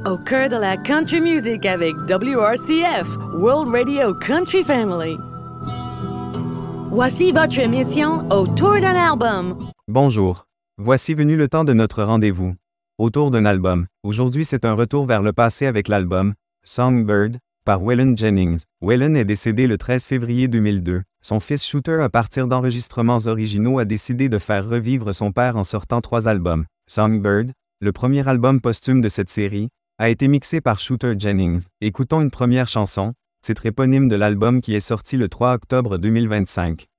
Au cœur de la country music avec WRCF, World Radio Country Family. Voici votre émission Autour d'un album. Bonjour. Voici venu le temps de notre rendez-vous. Autour d'un album. Aujourd'hui, c'est un retour vers le passé avec l'album Songbird par Waylon Jennings. Waylon est décédé le 13 février 2002. Son fils Shooter, à partir d'enregistrements originaux, a décidé de faire revivre son père en sortant 3 albums. Songbird, le premier album posthume de cette série, a été mixé par Shooter Jennings. Écoutons une première chanson, titre éponyme de l'album qui est sorti le 3 octobre 2025.